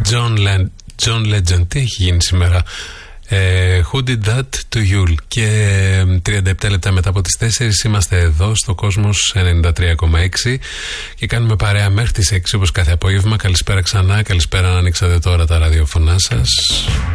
John Legend. Τι έχει γίνει σήμερα? Who did that to you? Και 37 λεπτά μετά από τις 4 είμαστε εδώ στο Κόσμος 93,6 και κάνουμε παρέα μέχρι τις 6 όπως κάθε απόγευμα. Καλησπέρα ξανά, καλησπέρα αν ανοίξατε τώρα τα ραδιοφωνά σας.